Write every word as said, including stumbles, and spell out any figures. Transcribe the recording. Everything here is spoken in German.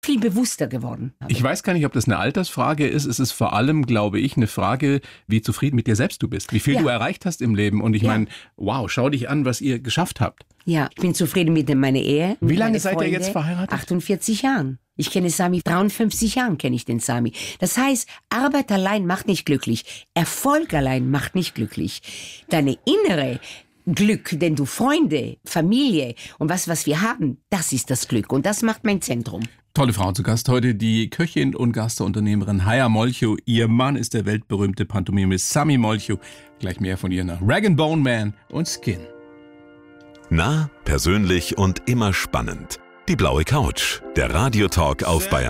viel bewusster geworden. Ich weiß gar nicht, ob das eine Altersfrage ist. Es ist vor allem, glaube ich, eine Frage, wie zufrieden mit dir selbst du bist. Wie viel ja. du erreicht hast im Leben. Und ich ja. meine, wow, schau dich an, was ihr geschafft habt. Ja, ich bin zufrieden mit meiner Ehe. Wie lange seid ihr jetzt verheiratet? achtundvierzig Jahren. Ich kenne Sami, dreiundfünfzig Jahren kenne ich den Sami. Das heißt, Arbeit allein macht nicht glücklich. Erfolg allein macht nicht glücklich. Deine innere Glück, denn du Freunde, Familie und was, was wir haben, das ist das Glück. Und das macht mein Zentrum. Tolle Frau zu Gast heute, die Köchin und Gastrounternehmerin Haya Molcho. Ihr Mann ist der weltberühmte Pantomimist Sami Molcho. Gleich mehr von ihr nach Rag and Bone Man und Skin. Nah, persönlich und immer spannend. Die blaue Couch, der Radiotalk auf Bayern